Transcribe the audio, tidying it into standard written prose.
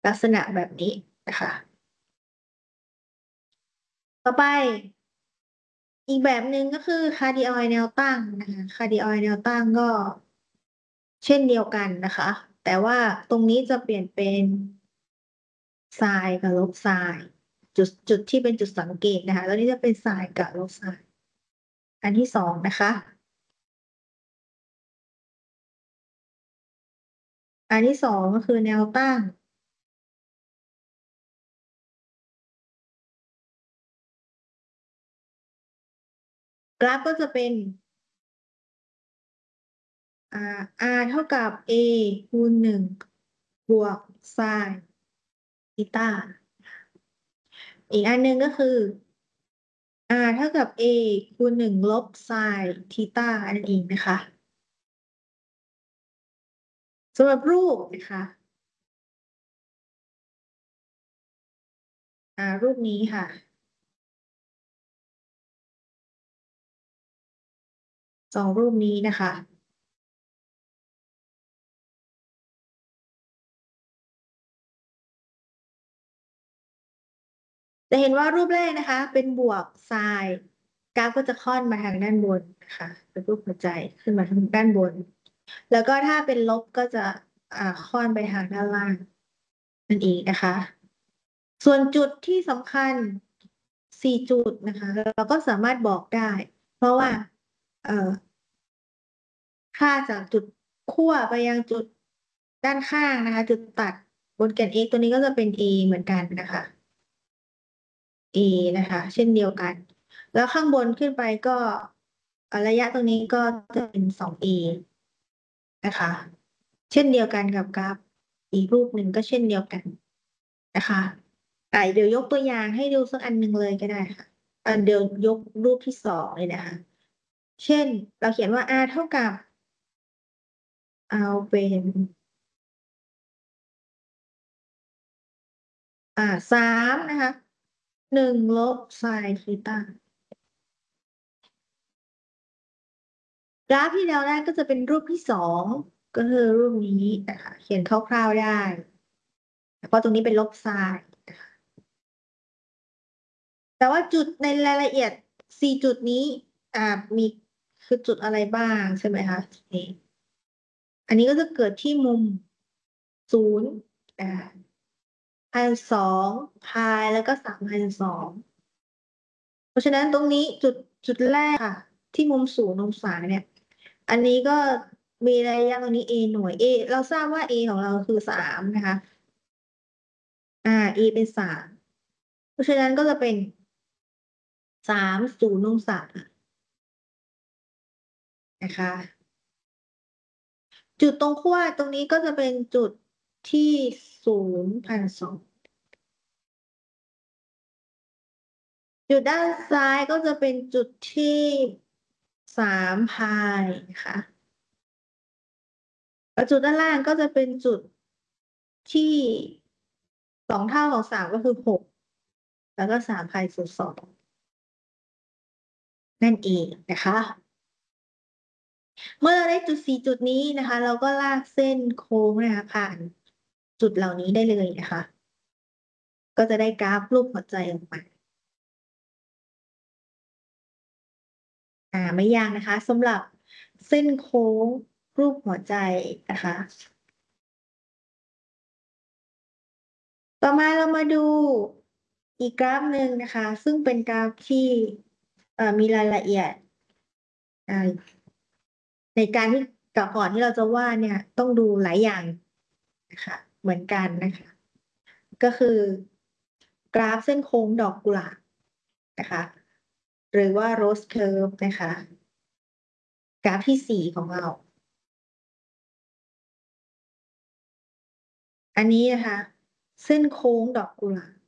ลักษณะแบบนี้นะคะต่อไปอีกแบบหนึ่งก็คือคาร์ดิออยแนวตั้งนะคะคาร์ดิออยแนวตั้งก็เช่นเดียวกันนะคะแต่ว่าตรงนี้จะเปลี่ยนเป็นไซน์กับลบไซน์จุดที่เป็นจุดสังเกตนะคะแล้วนี้จะเป็นไซน์กับลบไซน์อันที่สองนะคะอันที่สองก็คือแนวตั้งกราฟก็จะเป็น อ่า r เท่ากับ a คูณหนึ่งบวกไซน์ธีต้าอีกอันหนึ่งก็คือ r เท่ากับ a คูณหนึ่งลบไซน์ธีต้านั่นเองนะคะสำหรับรูปนะคะรูปนี้ค่ะสองรูปนี้นะคะจะเห็นว่ารูปแรกนะคะเป็นบวกไซน์กราฟก็จะค่อนมาทางด้านบนนะคะเป็นรูปหัวใจขึ้นมาทางด้านบนแล้วก็ถ้าเป็นลบก็จะค่อนไปทางด้านล่างนั่นเองนะคะ ส่วนจุดที่สำคัญ4 จุดนะคะเราก็สามารถบอกได้เพราะว่าเอ่อค่าจากจุดขั้วไปยังจุดด้านข้างนะคะจุดตัดบนแก่น x ตัวนี้ก็จะเป็น a เหมือนกันนะคะ a นะคะเช่นเดียวกันแล้วข้างบนขึ้นไปก็ระยะตรงนี้ก็จะเป็น2a นะคะเช่นเดียวกันกับกราฟอีกรูปหนึ่งก็เช่นเดียวกันนะคะเดี๋ยวยกตัวอย่างให้ดูสักอันหนึ่งเลยก็ได้ค่ะเดี๋ยวยกรูปที่สองเลยนะคะเช่นเราเขียนว่า r เท่ากับเอาเป็น3นะคะ1ลบไซน์ธีต้ากราฟที่เราได้ก็จะเป็นรูปที่สองก็คือรูปนี้นะคะเขียนคร่าวๆได้แล้วก็ตรงนี้เป็นลบไซน์แต่ว่าจุดในรายละเอียด4 จุดนี้อ่ามีคือจุดอะไรบ้างใช่ไหมคะนี่อันนี้ก็จะเกิดที่มุม0อ่า1,200พายแล้วก็3,200เพราะฉะนั้นตรงนี้จุดแรกค่ะที่มุม0 องศาเนี่ยอันนี้ก็มีระยะตรงนี้ a หน่วย a เราทราบว่า a ของเราคือ3นะคะ a เป็น3เพราะฉะนั้นก็จะเป็น30 องศานะคะจุดตรงขั้วตรงนี้ก็จะเป็นจุดที่0,200จุดด้านซ้ายก็จะเป็นจุดที่3 พายนะคะแล้วจุดด้านล่างก็จะเป็นจุดที่2 เท่าของ3ก็คือ6แล้วก็3 พายส่วน 2นั่นเองนะคะเมื่อเราได้จุด4 จุดนี้นะคะเราก็ลากเส้นโค้งนะคะผ่านจุดเหล่านี้ได้เลยนะคะก็จะได้กราฟรูปหัวใจออกมาไม่ยากนะคะสำหรับเส้นโค้งรูปหัวใจนะคะต่อมาเรามาดูอีกกราฟหนึ่งนะคะซึ่งเป็นกราฟที่มีรายละเอียดเอ่อในการที่ก่อนที่เราจะวาดเนี่ยต้องดูหลายอย่างนะคะเหมือนกันนะคะก็คือกราฟเส้นโค้งดอกกุหลาบนะคะหรือว่า rose curve นะคะกราฟที่4ของเราอันนี้นะคะเส้นโค้งดอกกุหลาบ